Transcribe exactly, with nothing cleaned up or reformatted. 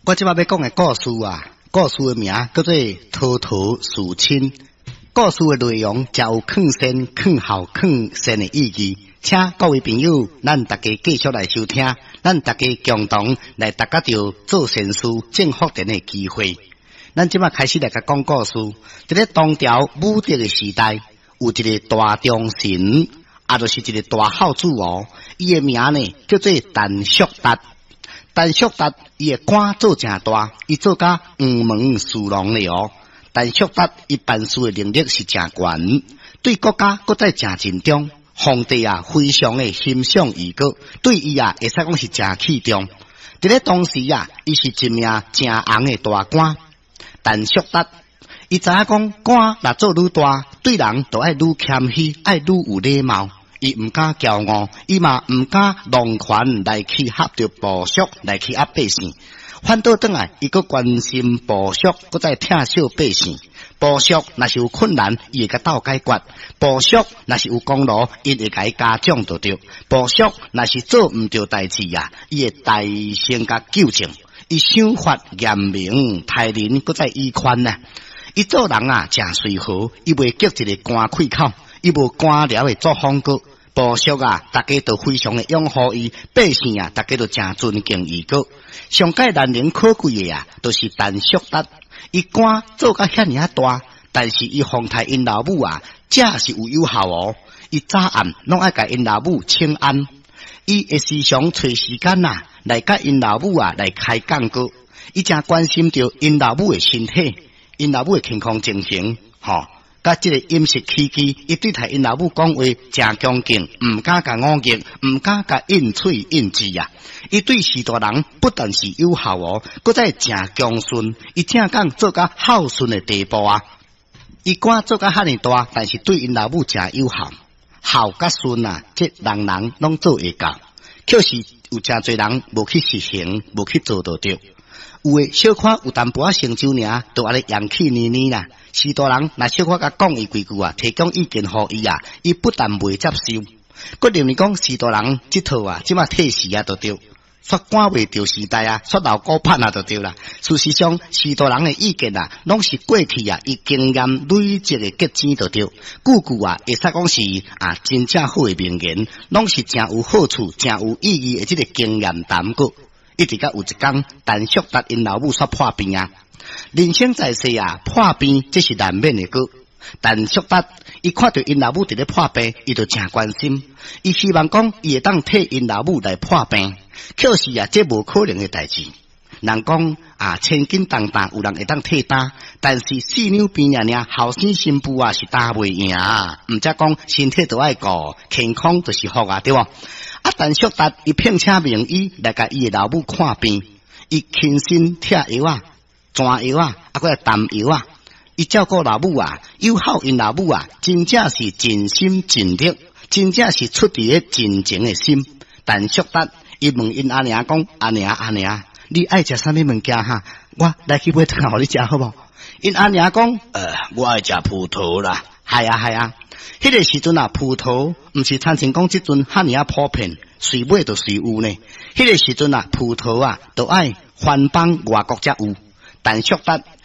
我即摆要讲的故事啊，故事的名叫做《桃桃树亲》。故事的内容真有更深、更好、更深的意义，请各位朋友，咱大家继续来收听，咱大家共同来达到着做善事、正福人的机会。咱即摆开始来甲讲故事。伫咧唐朝武德的时代，有一个大忠臣，也就是一个大孝子哦。伊的名呢叫做陈叔达。陈叔达伊的官做真大，伊做甲黄门侍郎了哦。陈叔达伊办事的能力是真悬，对国家搁再真尽忠。皇帝啊非常的欣赏伊个，对伊啊会使讲是真器重。伫咧当时啊，伊是一名真红的大官。陈叔达伊知影讲官若做愈大，对人就爱愈谦虚，爱愈有礼貌。伊毋敢骄傲，伊嘛毋敢弄权来去吓着部属，来去压百姓。反倒转来，伊阁关心部属，阁再疼惜百姓。部属若是有困难，伊会甲斗解决；部属若是有功劳，伊会甲伊嘉奖就对；部属若是做毋着代志啊，伊会大声甲纠正。伊想法严明，待人阁再依宽呐。伊做人啊，真随和，伊袂叫一个官开口。伊无官僚的作风个，部属啊，大家都非常的拥护伊，百姓啊，大家都真尊敬伊个。上界难能可贵的啊，就是陈叔达。伊官做甲遐尔啊大，但是伊奉太因老母啊，正是有有效哦。伊早暗拢爱甲因老母请安，伊会时常找时间啊，来甲因老母啊来开讲个。伊真关心着因老母的身体，因老母的健康情形，吼。甲即个饮食起居，伊对待因老母讲话真恭敬，毋敢甲忤逆，毋敢甲应喙应字啊。伊对士大人不但是有效哦，搁再真恭顺，伊正讲做甲孝顺的地步啊。伊官做甲遐尼大，但是对因老母真有效，孝甲顺啊，即人人拢做会到。可是有真侪人无去实行，无去做到着。有诶小可有淡薄仔成就尔，都安尼扬气呢呢啦。士大人若小可甲讲伊几句啊，提供意见互伊啊，伊不但袂接受，佮认为讲士大人即套啊，即马退时啊，就对，说赶袂着时代啊，说老古板啊，就对啦。事实上，士大人诶意见啊，拢是过去啊，伊经验累积诶结晶就对。句句啊，会使讲是啊，真正好诶名言，拢是真有好处、真有意义诶即个经验谈个。一直到有一天，陈叔达因老母煞破病啊！人生在世啊，破病这是难免的个。陈叔达伊看到因老母伫咧破病，伊就真关心，伊希望讲伊会当替因老母来破病。可是啊，这无可能的代志。人讲啊，千斤重担有人会当替担，但是四两边啊呢，后生新妇啊是担袂赢啊。毋则讲身体都爱顾，健康就是福啊，对无？啊，陈叔达伊聘请名医来甲伊的老母看病，伊亲身贴药啊、转药啊，啊，搁来淡药啊，伊照顾老母啊，友好因老母啊，真正是尽心尽力，真正是出于个真情的心。陈叔达伊问因阿娘讲：阿娘阿娘，你爱食啥物物件哈？我来去买汤互你食好无？因阿娘讲：呃，我爱食葡萄啦。系啊系啊。迄个时阵啊，葡萄毋是参像讲即阵遐尼啊普遍，随买就随有呢。迄个时阵啊，葡萄啊，都爱番邦外国才有。陈叔达